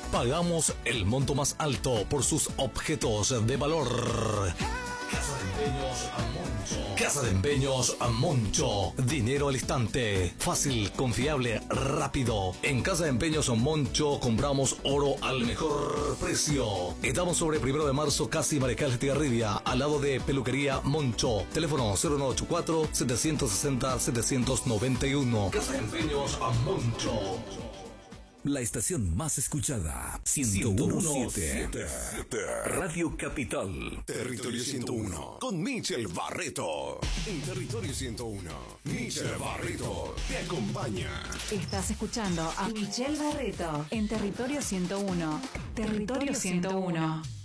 Pagamos el monto más alto por sus objetos de valor. Casa de Empeños Moncho. Casa de Empeños Moncho. Dinero al instante. Fácil, confiable, rápido. En Casa de Empeños Moncho compramos oro al mejor precio. Estamos sobre 1 de marzo, casi Mariscal Estigarribia, al lado de Peluquería Moncho. Teléfono 0984-760-791. Casa de Empeños Moncho. La estación más escuchada, 101.7 Radio Capital. Territorio 101 con Michel Barreto. En Territorio 101, Michel Barreto te acompaña. Estás escuchando a Michel Barreto en Territorio 101. Territorio 101.